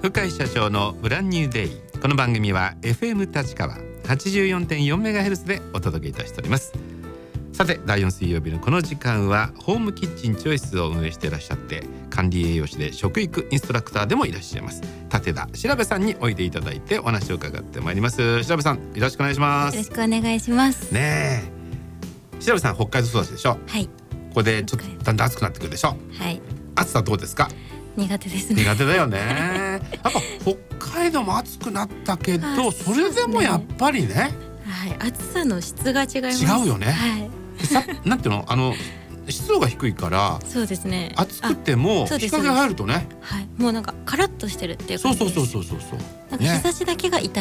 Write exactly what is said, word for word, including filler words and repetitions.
深井社長のブランニューデイ。この番組は エフエム 立川 はちじゅうよんてんよんメガヘルツ でお届けいたしております。さて、だいよん水曜日のこの時間はホームキッチンチョイスを運営していらっしゃって、管理栄養士で食育インストラクターでもいらっしゃいます立田調べさんにおいでいただいてお話を伺ってまいります。調べさん、よろしくお願いします。 よろしくお願いしますねえ、調べさん北海道育ちでしょ。 はい。 ここでちょっとだんだん暑くなってくるでしょ。 はい。 暑さどうですか。 苦手ですね。 苦手だよねやっぱ北海道も暑くなったけど、それでもやっぱりね、 はい、暑さの質が違います。 違うよね。 はい。 さなんていうの、あの湿度が低いから、 そうですね。 暑くても日陰が入るとね、 はい、もうなんかカラッとしてるっていうそう感じです。 そうそうそうそうそう、 なんか日差しだけが痛い